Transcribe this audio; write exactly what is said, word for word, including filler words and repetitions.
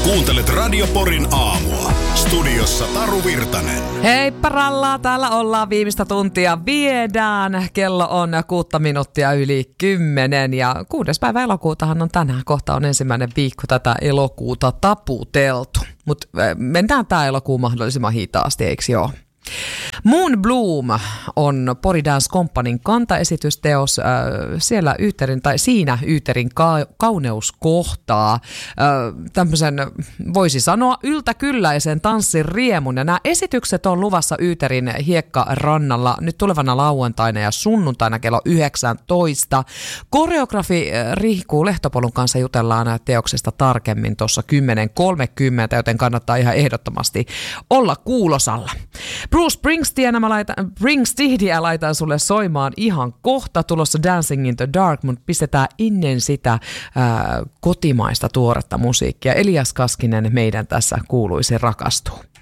Kuuntelet Radio Porin aamua. Studiossa Taru Virtanen. Heippa rallaa, täällä ollaan viimeistä tuntia viedään. Kello on kuutta minuuttia yli kymmenen ja kuudes päivä elokuutahan on tänään. Kohta on ensimmäinen viikko tätä elokuuta taputeltu. Mutta mennään tää elokuun mahdollisimman hitaasti, eikö joo? Moon Bloom on Pori Dance Companyn kantaesitysteos. Äh, siellä Yyterin, tai siinä Yyterin ka- kauneus kohtaa äh, tämmöisen, voisi sanoa, yltäkylläisen tanssin riemun. Ja nämä esitykset on luvassa Yyterin hiekkarannalla nyt tulevana lauantaina ja sunnuntaina kello yhdeksäntoista. Koreografi Riikku Lehtopolun kanssa jutellaan teoksesta tarkemmin tuossa kymmenen kolmekymmentä, joten kannattaa ihan ehdottomasti olla kuulosalla. Bruce Springsteen mä laitan, Springsteenia laitan sulle soimaan ihan kohta, tulossa Dancing in the Dark, mutta pistetään ennen sitä ää, kotimaista tuoretta musiikkia. Elias Kaskinen meidän tässä kuuluisi rakastuu.